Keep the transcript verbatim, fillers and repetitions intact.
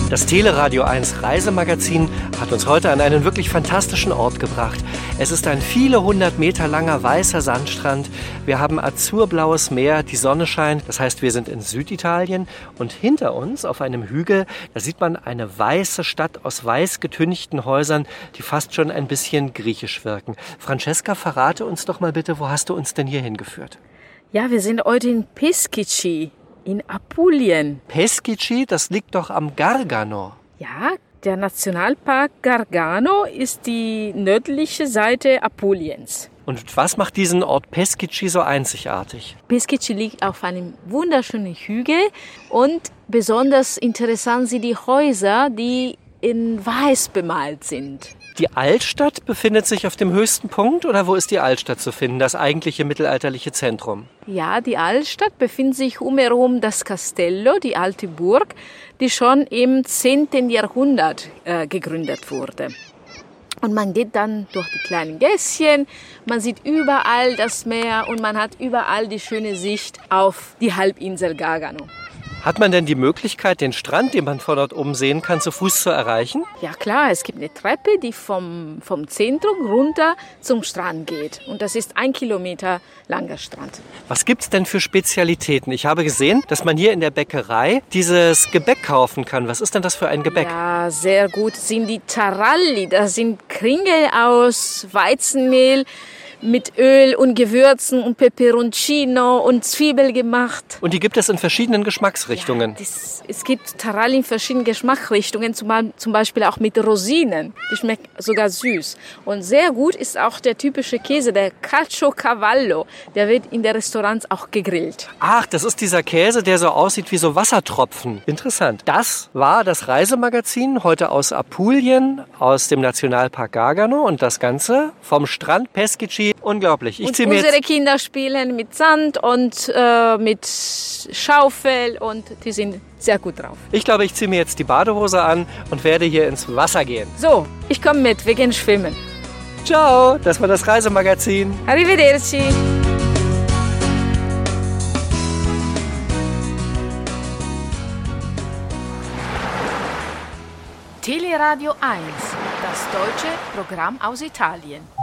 Das Teleradio eins Reisemagazin hat uns heute an einen wirklich fantastischen Ort gebracht. Es ist ein viele hundert Meter langer weißer Sandstrand. Wir haben azurblaues Meer, die Sonne scheint. Das heißt, wir sind in Süditalien. Und hinter uns auf einem Hügel, da sieht man eine weiße Stadt aus weiß getünchten Häusern, die fast schon ein bisschen griechisch wirken. Francesca, verrate uns doch mal bitte, wo hast du uns denn hier hingeführt? Ja, wir sind heute in Peskici. In Apulien. Peskici, das liegt doch am Gargano. Ja, der Nationalpark Gargano ist die nördliche Seite Apuliens. Und was macht diesen Ort Peskici so einzigartig? Peskici liegt auf einem wunderschönen Hügel und besonders interessant sind die Häuser, die in weiß bemalt sind. Die Altstadt befindet sich auf dem höchsten Punkt oder wo ist die Altstadt zu finden, das eigentliche mittelalterliche Zentrum? Ja, die Altstadt befindet sich umherum das Castello, die alte Burg, die schon im zehnten Jahrhundert äh, gegründet wurde. Und man geht dann durch die kleinen Gässchen, man sieht überall das Meer und man hat überall die schöne Sicht auf die Halbinsel Gargano. Hat man denn die Möglichkeit, den Strand, den man von dort oben sehen kann, zu Fuß zu erreichen? Ja klar, es gibt eine Treppe, die vom, vom Zentrum runter zum Strand geht. Und das ist ein Kilometer langer Strand. Was gibt's denn für Spezialitäten? Ich habe gesehen, dass man hier in der Bäckerei dieses Gebäck kaufen kann. Was ist denn das für ein Gebäck? Ja, sehr gut sind die Taralli. Das sind Kringel aus Weizenmehl mit Öl und Gewürzen und Peperoncino und Zwiebel gemacht. Und die gibt es in verschiedenen Geschmacksrichtungen? Ja, das, es gibt Taralli in verschiedenen Geschmacksrichtungen, zum, zum Beispiel auch mit Rosinen. Die schmeckt sogar süß. Und sehr gut ist auch der typische Käse, der Caciocavallo. Der wird in den Restaurants auch gegrillt. Ach, das ist dieser Käse, der so aussieht wie so Wassertropfen. Interessant. Das war das Reisemagazin heute aus Apulien, aus dem Nationalpark Gargano. Und das Ganze vom Strand Peskici. Unglaublich. Ich und mir unsere jetzt Kinder spielen mit Sand und äh, mit Schaufel und die sind sehr gut drauf. Ich glaube, ich ziehe mir jetzt die Badehose an und werde hier ins Wasser gehen. So, ich komme mit, wir gehen schwimmen. Ciao, das war das Reisemagazin. Arrivederci. Teleradio eins, das deutsche Programm aus Italien.